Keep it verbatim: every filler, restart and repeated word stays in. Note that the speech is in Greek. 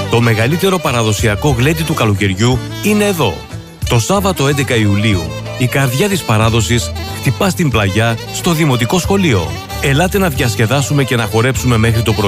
Το μεγαλύτερο παραδοσιακό γλέντι του καλοκαιριού είναι εδώ. Το Σάββατο έντεκα Ιουλίου, η καρδιά της παράδοσης χτυπά στην Πλαγιά στο Δημοτικό Σχολείο. Ελάτε να διασκεδάσουμε και να χορέψουμε μέχρι το πρωί.